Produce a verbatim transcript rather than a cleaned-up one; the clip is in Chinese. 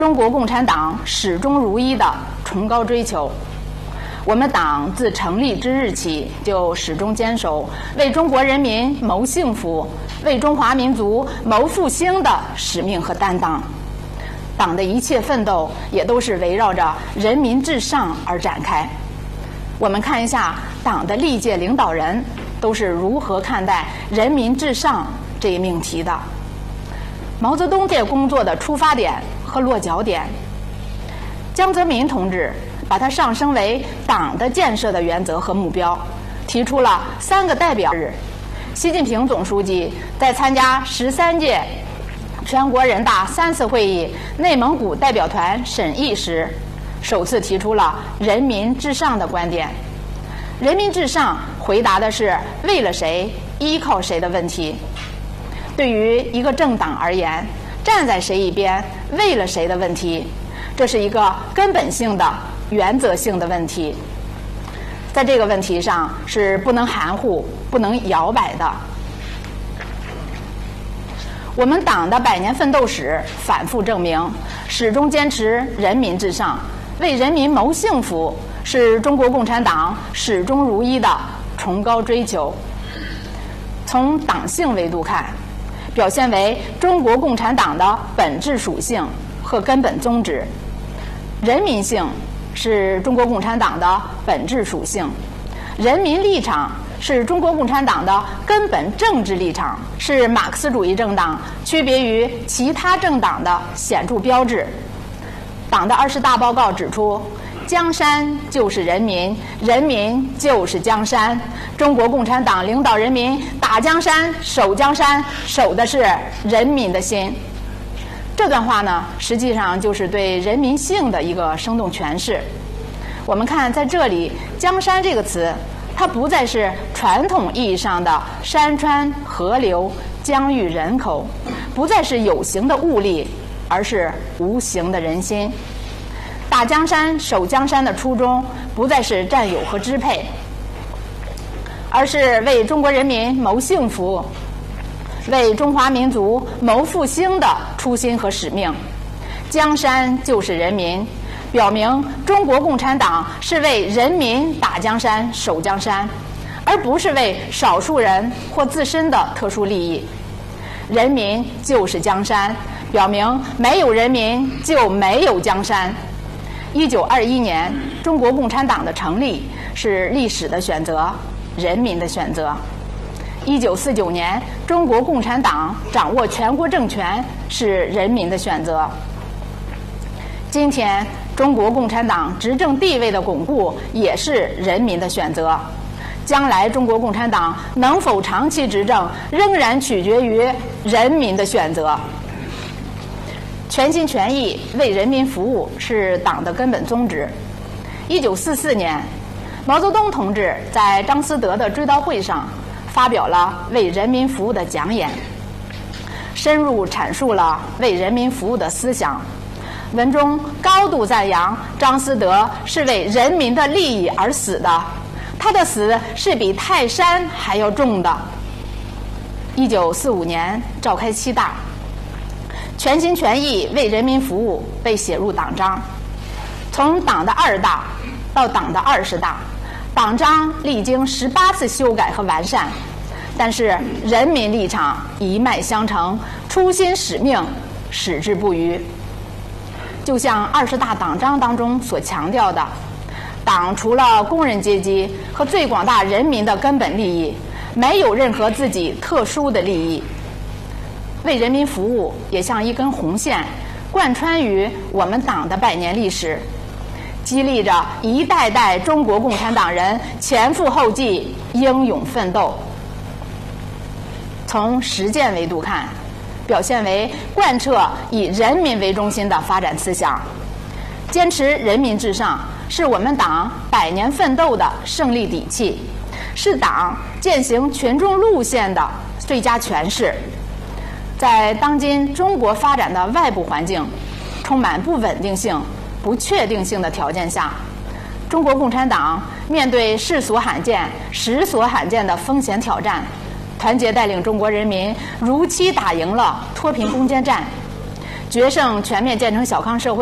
中国共产党始终如一的崇高追求。我们党自成立之日起，就始终坚守为中国人民谋幸福、为中华民族谋复兴的使命和担当。党的一切奋斗也都是围绕着人民至上而展开。我们看一下党的历届领导人都是如何看待人民至上这一命题的。毛泽东这工作的出发点和落脚点，江泽民同志把它上升为党的建设的原则和目标，提出了三个代表日。习近平总书记在参加十三届全国人大三次会议内蒙古代表团审议时，首次提出了人民至上的观点。人民至上回答的是为了谁、依靠谁的问题。对于一个政党而言，站在谁一边、为了谁的问题，这是一个根本性的、原则性的问题。在这个问题上是不能含糊、不能摇摆的。我们党的百年奋斗史反复证明，始终坚持人民至上，为人民谋幸福，是中国共产党始终如一的崇高追求。从党性维度看，表现为中国共产党的本质属性和根本宗旨；人民性是中国共产党的本质属性；人民立场是中国共产党的根本政治立场，是马克思主义政党区别于其他政党的显著标志。党的二十大报告指出，江山就是人民，人民就是江山。中国共产党领导人民打江山、守江山，守的是人民的心。这段话呢，实际上就是对人民性的一个生动诠释。我们看在这里，江山这个词，它不再是传统意义上的山川河流、疆域人口，不再是有形的物力，而是无形的人心。打江山、守江山的初衷不再是占有和支配，而是为中国人民谋幸福、为中华民族谋复兴的初心和使命。江山就是人民，表明中国共产党是为人民打江山、守江山，而不是为少数人或自身的特殊利益。人民就是江山，表明没有人民就没有江山。一九二一年，中国共产党的成立是历史的选择，人民的选择。一九四九年，中国共产党掌握全国政权是人民的选择。今天，中国共产党执政地位的巩固也是人民的选择。将来中国共产党能否长期执政，仍然取决于人民的选择。全心全意为人民服务是党的根本宗旨。一九四四年，毛泽东同志在张思德的追悼会上发表了为人民服务的讲演，深入阐述了为人民服务的思想。文中高度赞扬张思德是为人民的利益而死的，他的死是比泰山还要重的。一九四五年召开七大，全心全意为人民服务被写入党章。从党的二大到党的二十大，党章历经十八次修改和完善，但是人民立场一脉相承，初心使命矢志不渝。就像二十大党章当中所强调的，党除了工人阶级和最广大人民的根本利益，没有任何自己特殊的利益。为人民服务也像一根红线，贯穿于我们党的百年历史，激励着一代代中国共产党人前赴后继，英勇奋斗。从实践维度看，表现为贯彻以人民为中心的发展思想，坚持人民至上，是我们党百年奋斗的胜利底气，是党践行群众路线的最佳诠释。在当今中国发展的外部环境充满不稳定性、不确定性的条件下，中国共产党面对世所罕见、时所罕见的风险挑战，团结带领中国人民如期打赢了脱贫攻坚战， 决胜全面建成小康社会。